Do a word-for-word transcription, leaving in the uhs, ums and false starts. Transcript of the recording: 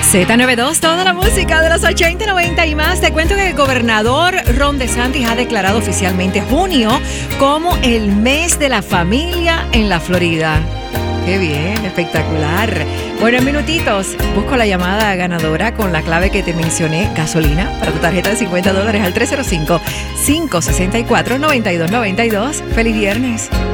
Z noventa y dos, toda la música de los ochenta, noventa y más. Te cuento que el gobernador Ron DeSantis ha declarado oficialmente junio como el mes de la familia en la Florida. ¡Qué bien! Espectacular. Bueno, en minutitos busco la llamada ganadora con la clave que te mencioné, gasolina, para tu tarjeta de cincuenta dólares al tres cero cinco, cinco seis cuatro, nueve dos nueve dos. ¡Feliz viernes!